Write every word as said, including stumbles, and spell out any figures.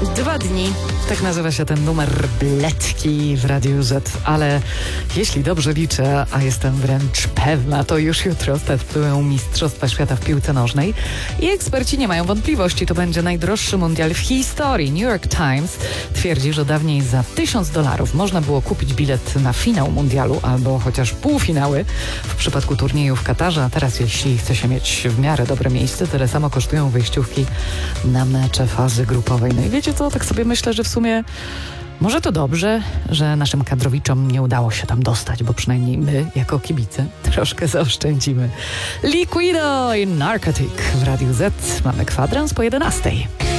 Dwa dni. Tak nazywa się ten numer Bledki w Radiu Z, ale jeśli dobrze liczę, a jestem wręcz pewna, to już jutro startują Mistrzostwa Świata w piłce nożnej i eksperci nie mają wątpliwości, to będzie najdroższy mundial w historii. New York Times twierdzi, że dawniej za tysiąc dolarów można było kupić bilet na finał mundialu albo chociaż półfinały w przypadku turnieju w Katarze, a teraz jeśli chce się mieć w miarę dobre miejsce, tyle samo kosztują wyjściówki na mecze fazy grupowej. No i wiecie co, tak sobie myślę, że w sumie może to dobrze, że naszym kadrowiczom nie udało się tam dostać, bo przynajmniej my, jako kibice, troszkę zaoszczędzimy. Liquido i Narcotic w Radiu Z. Mamy kwadrans po jedenastej.